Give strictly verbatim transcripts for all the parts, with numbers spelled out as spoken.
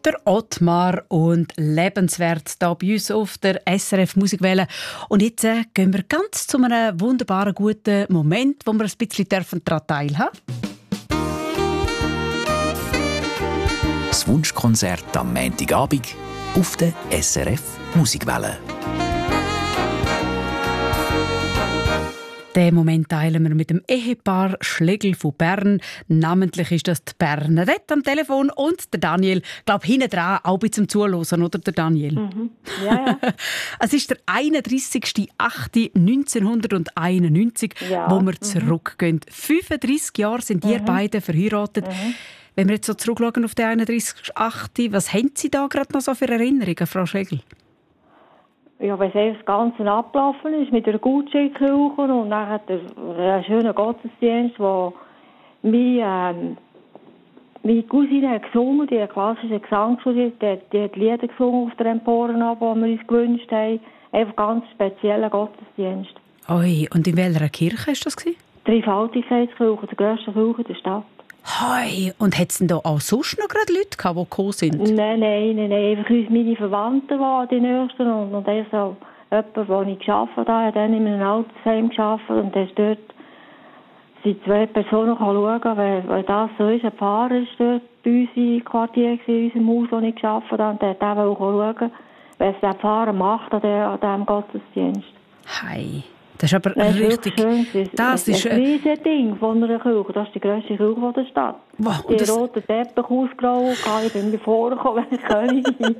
Der Ottmar und lebenswert hier bei uns auf der S R F Musikwelle. Und jetzt äh, gehen wir ganz zu einem wunderbaren, guten Moment, wo wir ein bisschen daran teilhaben dürfen. Das Wunschkonzert am Montagabend auf der S R F Musikwelle. Den Moment teilen wir mit dem Ehepaar Schlegel von Bern. Namentlich ist das die Bernadette am Telefon und der Daniel, ich glaube, hinten dran auch ein bisschen zum Zuhören, oder der Daniel? Mhm. Ja, ja. Es ist der einunddreissigster achte neunzehnhunderteinundneunzig, Ja. wo wir Mhm. zurückgehen. fünfunddreissig Jahre sind ihr Mhm. beide verheiratet. Mhm. Wenn wir jetzt so zurückschauen auf den einunddreissigsten achte, was haben Sie da gerade noch so für Erinnerungen, Frau Schlegel? Ja, wenn es das Ganze abgelaufen ist, mit der Gutscheinkirche und nachher der, der schöne Gottesdienst, wo mein, ähm, meine Cousine hat gesungen, die hat klassische Gesang studiert, die, hat- die hat Lieder gesungen auf der Emporen ab, die wir uns gewünscht haben. Einfach ganz spezieller Gottesdienst. Oi, und in welcher Kirche war das? Dreifaltigkeitskirche, der grösste Kirche der Stadt. Hoi, und hat es denn da auch sonst noch gerade Leute gehabt, die gekommen sind? Nein, nein, nein, nein. Einfach uns meine Verwandten waren die Nächsten und, und er so jemand, wo ich gearbeitet habe, hat dann in einem Altersheim gearbeitet und dann ist dort sind zwei Personen schauen, weil, weil das so ist. Ein Pfarrer ist dort bei uns im Quartier, in unserem Haus, wo ich gearbeitet habe, und der hat auch schauen, was der Pfarrer macht an, der, an diesem Gottesdienst. Hei, das ist aber Das ist richtig... wirklich schön. Das ist... ein äh, riesiges Ding von einer Kirche. Das ist die grösste Kirche der Stadt. Wow, und Die das- roten Teppich ausgerollt, ich bin mir vorgekommen, wenn ich Königin.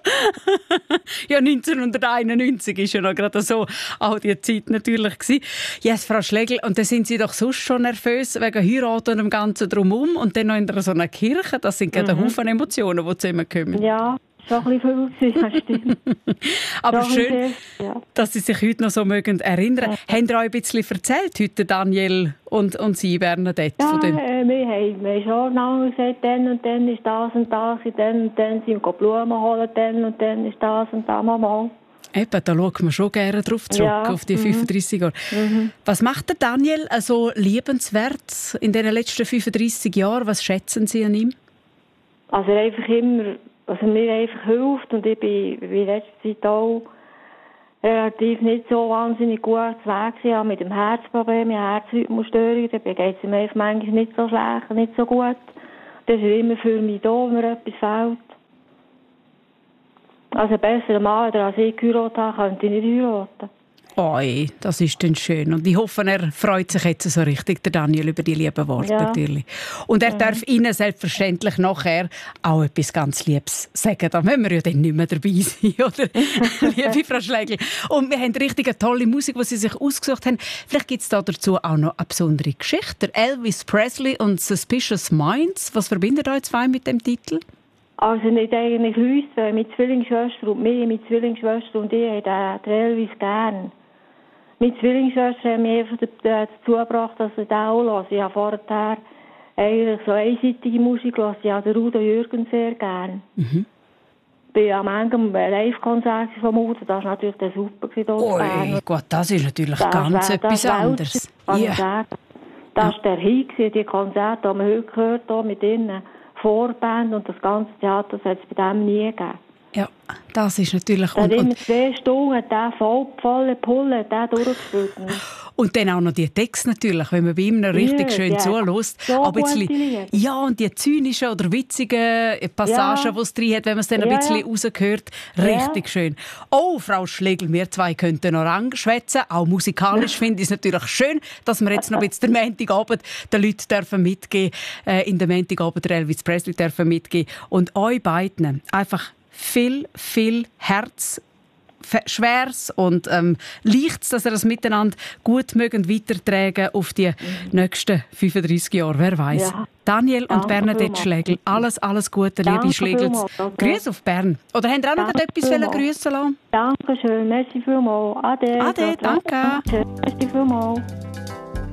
Ja, neunzehnhunderteinundneunzig war ja noch gerade so auch die Zeit natürlich gewesen. Yes, Frau Schlegel, und dann sind Sie doch sonst schon nervös wegen Heiraten und dem Ganzen drumherum und dann noch in so einer Kirche. Das sind gerade ein Haufen Emotionen, die zusammenkommen. Ja, schon ein bisschen viel gewesen, das stimmt. Aber Schon ein schön, bisschen, ja. dass Sie sich heute noch so mögen erinnern. Haben Sie euch ein bisschen erzählt heute, Daniel und, und Sie, Bernadette? Ja, Von dem? äh, wir haben, wir haben schon lange gesagt, dann und dann ist das und das, und dann und dann sind wir Blumen holen, dann und dann ist das und das, Mama. Eben, da schaut man schon gerne drauf zurück, Ja, auf die mhm. fünfunddreissig Jahre. Was macht der Daniel also liebenswert in den letzten fünfunddreissig Jahren? Was schätzen Sie an ihm? Also er einfach immer, also mir einfach hilft und ich bin, bin in letzter Zeit auch relativ nicht so wahnsinnig gut zu Weg gewesen. Ich habe mit dem Herzproblem, mit Herzrhythmusstörungen, da geht es mir einfach manchmal nicht so schlecht, nicht so gut. Das ist er immer für mich da, wenn mir etwas fehlt. Also besser Mann, der als ich geheiratet habe, könnte ich nicht heiraten. Oi, das ist dann schön. Und ich hoffe, er freut sich jetzt so richtig, der Daniel, über die lieben Worte Ja. natürlich. Und er darf Ihnen selbstverständlich nachher auch etwas ganz Liebes sagen. Da müssen wir ja dann nicht mehr dabei sein, oder? Liebe Frau Schlegel. Und wir haben richtig eine tolle Musik, die Sie sich ausgesucht haben. Vielleicht gibt es da dazu auch noch eine besondere Geschichte. Der Elvis Presley und «Suspicious Minds». Was verbindet euch zwei mit dem Titel? Also nicht eigentlich uns, weil meine Zwillingsschwester und mich, meine Zwillingsschwester und ich haben den Elvis gern. Meine Zwillingsschwester hat mich einfach dazu gebracht, dass ich den auch höre. Ich habe vorher eigentlich so einseitige Musik gehört. Ich habe den Udo Jürgens sehr gern. Mhm. Ich bin am Ende Live-Konzert vom Udo, das war natürlich der super dort in Bern. Ui, gut, das ist natürlich Das ganz wär- etwas das anderes. Kann ich Ja. sagen. Das war der Hit, die Konzerte, die man heute gehört hier mit ihnen. Vorband und das ganze Theater, das hat es bei dem nie gegeben. Ja, das ist natürlich... Er hat Und, immer und, zwei Stunden, der voll, volle Pulle, hat der durchgespielt. und dann auch noch die Texte natürlich, wenn man bei ihm noch richtig Ja, schön ja. zulässt. So Aber gute bisschen, Lieder. ja, und die zynischen oder witzigen Passagen, Ja. die es drin hat, wenn man es dann ein Ja, bisschen ja. rausgehört, richtig schön. Oh, Frau Schlegel, wir zwei könnten noch anschwätzen. Auch musikalisch finde ich es natürlich schön, dass wir jetzt noch ein bisschen den Montagabend den Leuten dürfen mitgeben, äh, in den Montagabend der Elvis Presley dürfen mitgeben. Und euch beiden einfach viel, viel Herz, f- Schweres und ähm, Leichtes, dass ihr das miteinander gut mögen weitertragen auf die nächsten fünfunddreissig Jahre. Wer weiß? Ja. Daniel und Danke Bernadette vielmals. Schlegel, alles, alles Gute, liebe Danke Schlegels. vielmals, okay. Grüß auf Bern. Oder habt ihr auch noch Danke etwas vielmals. grüßen lassen? Dankeschön, merci vielmals. Ade. Ade, danke. Merci vielmals.